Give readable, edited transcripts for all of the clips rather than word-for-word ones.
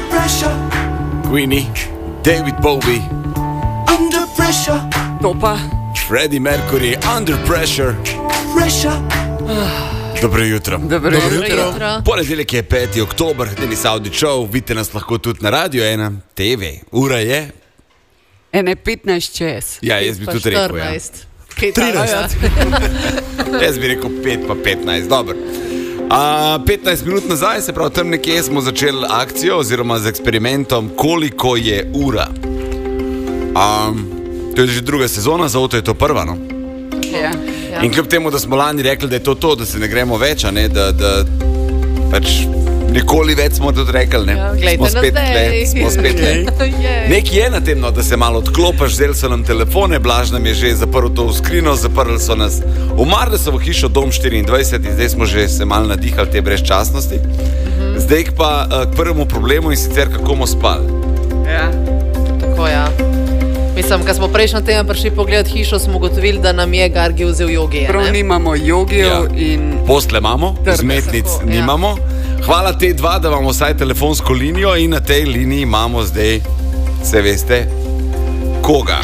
pressure. Queenie, David Bowie, Under pressure. To pa. Freddie Mercury, Under Pressure. Pressure. Dobro jutro. Dobro jutro. Ponedeljek je 5. oktober, Denis Audić Show, vidite nas lahko tudi na Radio 1 TV. Ura je 1:15 čez. Ja, jaz bi tudi rekel, ja. 13. Jaz bi rekel 5 pa 15, dobro. 15 minut nazaj, se pravi tam nekje smo začeli akcijo oziroma z eksperimentom, koliko je ura. To je že druga sezona, zato je to prva, no? Ja. In kljub temu, da smo lani rekli, da je to, da se ne gremo več, a ne, da pač nikoli več smo tudi rekli, ne? Smo spet tle. Nekaj je na tem, no, da se malo odklopiš, vzeli so nam telefone, Blaž nam je že zaprl to v skrino, zaprli so nas v Mardesovo hišo Dom 24 in zdaj smo že se malo nadihali te brezčasnosti. Zdaj pa k prvemu problemu in sicer kako bomo spali. Ja, tako ja. Mislim, ko smo prejšnjo teden prišli pogledat hišo, smo ugotovili, da nam je Gargi vzel jogije. Prav nimamo jogijev in... Postle imamo, vzmetnic nimamo. Hvala te dva, da imamo vsaj telefonsko linijo in na tej liniji imamo zdaj, se veste, koga?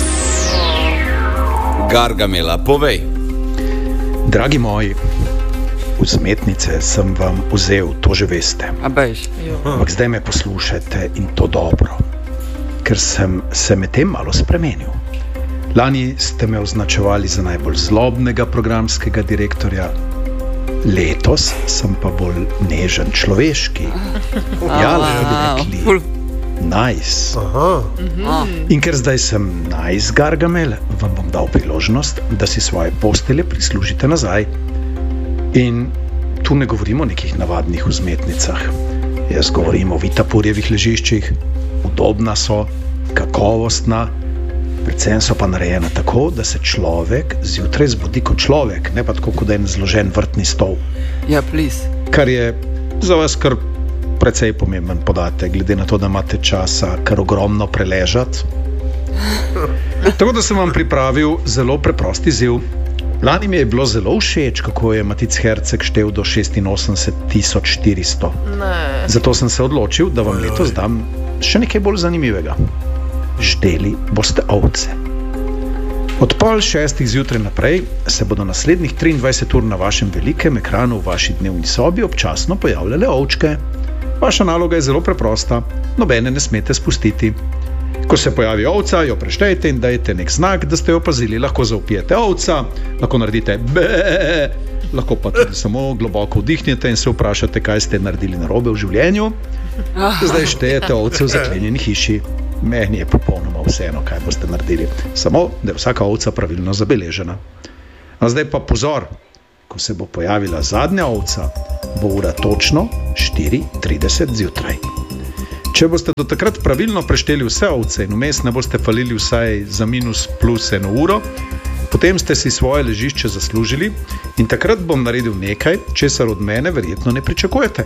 Gargamela, povej. Dragi moji, vzmetnice sem vam vzel, to že veste. A bež. Ampak zdaj me poslušajte in to dobro. Ker sem se medtem malo spremenil. Lani ste me označevali za najbolj zlobnega programskega direktorja, letos sem pa bolj nežen, človeški. Ja, lahko bi rekli nice. In ker zdaj sem nice Gargamel, vam bom dal priložnost, da si svoje postelje prislužite nazaj. In tu ne govorimo o nekih navadnih vzmetnicah. Jaz govorim o Vitapurjevih ležiščih. Udobna so, kakovostna, predvsem so pa narejena tako, da se človek zjutraj zbudi kot človek, ne pa tako, kot en zložen vrtni stol. Ja, please. Kar je za vas kar precej pomemben podatek, glede na to, da imate časa kar ogromno preležati. Tako da sem vam pripravil zelo preprost izziv. Lani mi je bilo zelo všeč, kako je Matic Herceg štel do 86.400. Zato sem se odločil, da vam letos dam še nekaj bolj zanimivega. Ždeli boste ovce. Od 5:30 zjutraj naprej se bodo naslednjih 23 ur na vašem velikem ekranu v vaši dnevni sobi občasno pojavljale ovčke. Vaša naloga je zelo preprosta, nobene ne smete spustiti. Ko se pojavi ovca, jo preštejte in dajte nek znak, da ste jo opazili. Lahko zaupijete ovca, lahko naredite be, lahko pa tudi samo globoko vdihnete in se vprašate, kaj ste naredili narobe v življenju. Zdaj štejete ovce v zaklenjeni hiši. Meni je popolnoma vseeno, kaj boste naredili. Samo, da je vsaka ovca pravilno zabeležena. A zdaj pa pozor, ko se bo pojavila zadnja ovca, bo ura točno 4:30 zjutraj. Če boste do takrat pravilno prešteli vse ovce in vmes ne boste falili vsaj za minus plus 1 uro, potem ste si svoje ležišče zaslužili in takrat bom naredil nekaj, česar od mene verjetno ne pričakujete.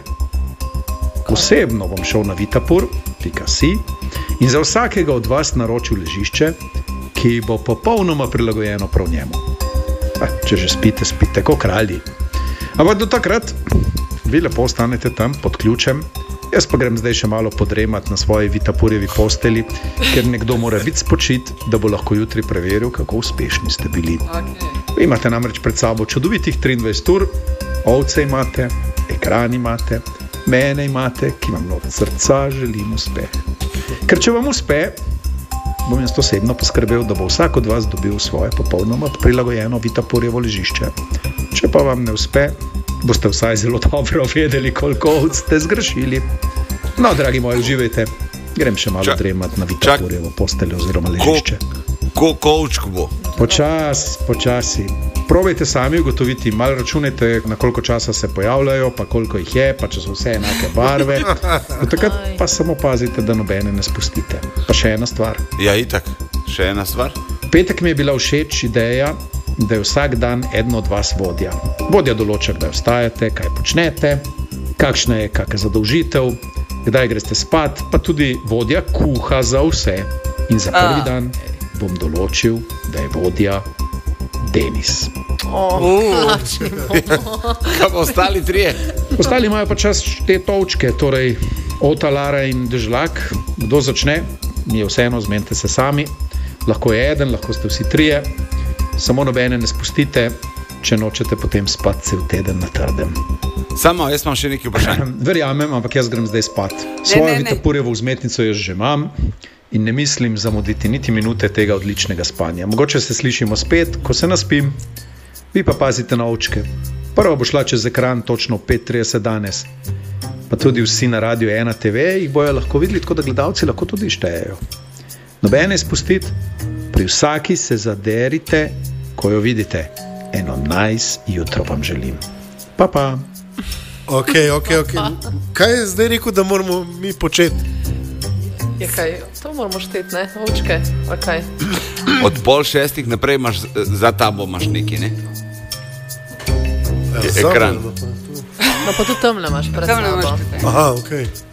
Osebno bom šel na vitapur.si in za vsakega od vas naročil ležišče, ki bo popolnoma prilagojeno prav njemu. Če že spite, spite kot kralji. Ampak do takrat vi lepo ostanete tam pod ključem. Jaz pa grem zdaj še malo podremat na svoji Vitapurjevi posteli, ker nekdo mora biti spočit, da bo lahko jutri preveril, kako uspešni ste bili. Vi imate namreč pred sabo čudovitih 23 ur, ovce imate, ekran imate, mene imate, ki vam od srca želim uspeh. Ker če vam uspe, bom jaz osebno poskrbel, da bo vsak od vas dobil svoje popolnoma prilagojeno Vitapurjevo ležišče. Če pa vam ne uspe, boste vsaj zelo dobro vedeli, koliko ovc ste zgrešili. No, dragi moji, uživajte. Grem še malo dremat na Vitapurjevo posteljo oziroma ležišče. Koliko bo? Počasi. Probajte sami ugotoviti, malo računajte, na koliko časa se pojavljajo, pa koliko jih je, pa če so vse enake barve. Do takrat pa samo pazite, da nobene ne spustite. Pa še ena stvar. Ja, itak. Še ena stvar. Petek mi je bila všeč ideja, da je vsak dan eden od vas vodja. Vodja določa, kdaj vstajate, kaj počnete, kakšna je kakšna zadolžitev, kdaj greste spat, pa tudi vodja kuha za vse. In za prvi dan bom določil, da je vodja Denis. Kaj pa ostali trije? Ostali imajo pa čas te točke, torej Ota, Lara in Dežlak, kdo začne? Mi je vseeno, zmenite se sami. Lahko je eden, lahko ste vsi trije. Samo nobene ne spustite, če nočete potem spati cel teden na trdem. Samo, jaz imam še nekaj vprašanj. Verjamem, ampak jaz grem zdaj spat. Svojo Vitapurjevo vzmetnico jaz že imam in ne mislim zamuditi niti minute tega odličnega spanja. Mogoče se slišimo spet, ko se naspim, vi pa pazite na očke. Prva bo šla čez ekran točno 5:30 danes. Pa tudi vsi na Radio 1 TV jih bojo lahko videli, tako da gledalci lahko tudi štejejo. Nobene spustiti, pri vsaki se zaderite, ko jo vidite. Eno nice jutro vam želim. Pa. Ok. Kaj je zdaj rekel, da moramo mi početi? Je kaj, to moramo šteti, ne? Očke, okay. Od 5:30 naprej imaš, za tabo imaš nekaj, ne? Ekran. No pa tudi tamle imaš pred sabo. Aha, ok.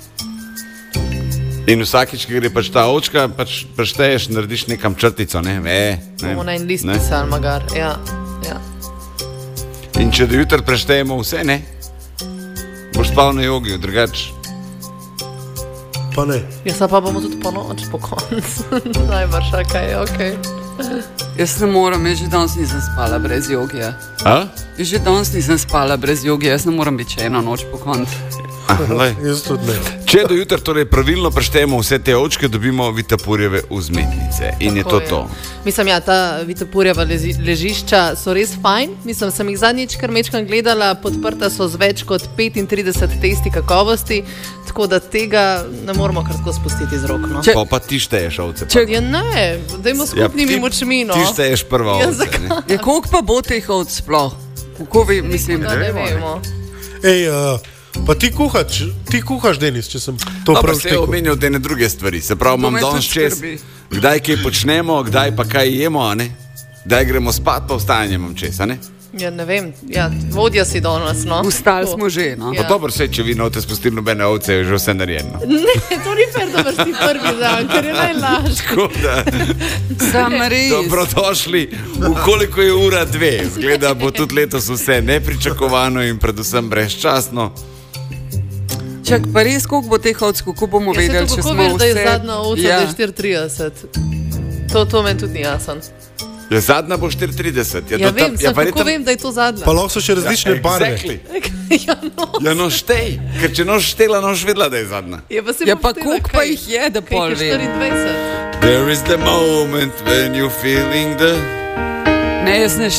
In vsakič, ki gre pač ta očka, pač prešteješ, narediš nekam črtico, ne? Bomo na en list pisali, magar, ja. In če do jutra preštejemo vse, ne? Boš spal na jogi, drugač. Pa ne. Ja, pa bomo tudi po noč, po koncu. Najbrž, okej. Jaz ne morem, jaz že danes nisem spala brez jogija. A? Jaz že danes nisem spala brez jogija, jaz ne morem biti še eno noč po koncu. Jaz tudi ne. Če do jutra torej pravilno preštejemo vse te očke, dobimo Vitapurjeve vzmetnice. In je to. Mislim, ja, ta Vitapurjeva ležišča so res fajn. Mislim, sem jih zadnjič kar mečkam gledala, podprta so z več kot 35 testi kakovosti, tako da tega ne moramo kar tako spustiti z rok. No. Pa ti šteješ ovce. Ja ne, dajmo skupnimi močmi. No. Ti šteješ prva ovce. Ja, koliko pa bo teh ovc sploh? Kako vi, mislim, da ne vemo. Ej, pa ti kuhaš, Denis, če sem to prav štekel. Pa se je omenil te druge stvari. Se pravi, imam danes čez, kdaj kaj počnemo, kdaj pa kaj jemo, a ne? Kdaj gremo spat, pa vstajanje imam čez, a ne? Ja, ne vem. Ja, vodja si danes, no. Vstali smo že, no. Pa dobro, vse, če vi note spustili nobene ovce, je že vse narejeno. Ne, to ni fair, da vrsti prvi dan, ker je najlažje. Tako da. Sam res. Dobrodošli, v koliko je ura 2. Zgleda, bo tudi letos vse nepričakovano in predvsem brezčasno. Čak, pa res, koliko bo teh ovc, kako bomo vedeli, če smo vse... Kako veš, da je zadnja ovca, da je 4:30? To meni tudi ni jasen. Ja, zadnja bo 4:30. Ja, vem, kako vem, da je to zadnja. Pa lahko so še različne barve. Ja, no štej, ker če noš štela, noš vedela, da je zadnja. Ja, pa koliko pa jih je, da pol vem. 24. There is the moment when you're feeling the... Ne, jaz ne